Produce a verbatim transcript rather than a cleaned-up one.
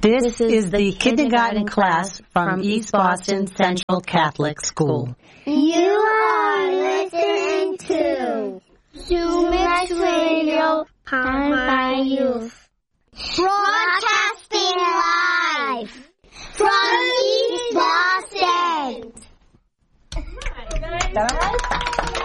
This is the kindergarten class from East Boston Central Catholic School. You are listening to Zoomix Radio, powered by youth. Broadcasting live from East Boston.